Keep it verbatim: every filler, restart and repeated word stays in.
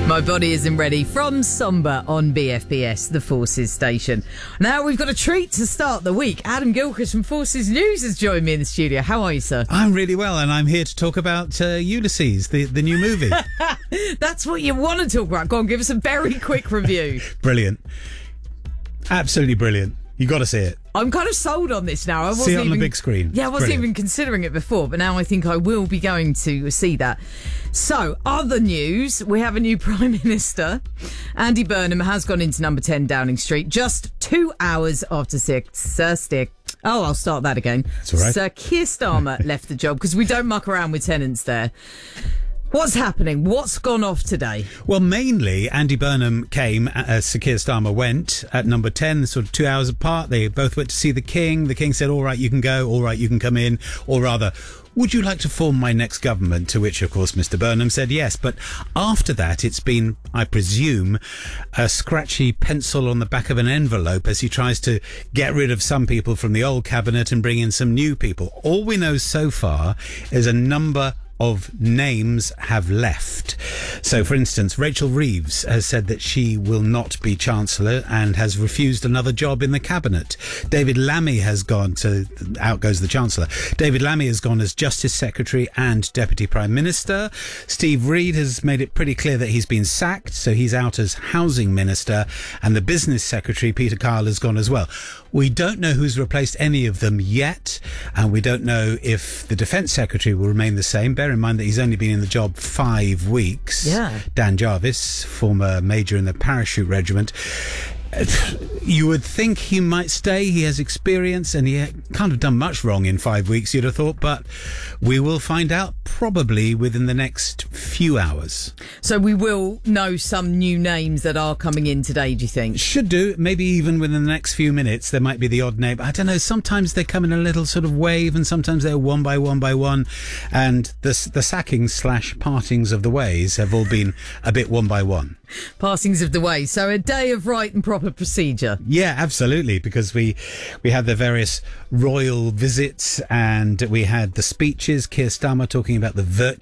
My Body Isn't Ready from Somber on B F B S, the Forces station. Now we've got a treat to start the week. Adam Gilchrist from Forces News has joined me in the studio. How are you, sir? I'm really well, and I'm here to talk about uh, Ulysses, the, the new movie. That's what you want to talk about. Go on, give us a very quick review. Brilliant. Absolutely brilliant. You got to see it. I'm kind of sold on this now. I wasn't see it on even, the big screen. Yeah, I It's wasn't brilliant. even considering it before, but now I think I will be going to see that. So, other news, we have a new Prime Minister. Andy Burnham has gone into number ten Downing Street just two hours after Sir, Sir Stick. Oh, I'll start that again. That's all right. Sir Keir Starmer left the job because we don't muck around with tenants there. What's happening? What's gone off today? Well, mainly, Andy Burnham came, uh, Sir Keir Starmer went at number ten, sort of two hours apart. They both went to see the King. The King said, all right, you can go. All right, you can come in. Or rather, would you like to form my next government? To which, of course, Mister Burnham said yes. But after that, it's been, I presume, a scratchy pencil on the back of an envelope as he tries to get rid of some people from the old cabinet and bring in some new people. All we know so far is a number of names have left. So, for instance, Rachel Reeves has said that she will not be Chancellor and has refused another job in the Cabinet. David Lammy has gone to, out goes the Chancellor. David Lammy has gone as Justice Secretary and Deputy Prime Minister. Steve Reed has made it pretty clear that he's been sacked, so he's out as Housing Minister. And the Business Secretary, Peter Kyle, has gone as well. We don't know who's replaced any of them yet, and we don't know if the Defence Secretary will remain the same. Bear in mind that he's only been in the job five weeks. Yeah. Dan Jarvis, former major in the Parachute Regiment. You would think he might stay. He has experience and he can't have done much wrong in five weeks, you'd have thought, but we will find out probably within the next few hours. So we will know some new names that are coming in today, do you think? Should do. Maybe even within the next few minutes there might be the odd name. I don't know. Sometimes they come in a little sort of wave and sometimes they're one by one by one. And the, the sackings slash partings of the ways have all been a bit one by one. Passings of the way. So a day of right and proper procedure. Yeah, absolutely, because we we had the various royal visits and we had the speeches, Keir Starmer talking about the virtue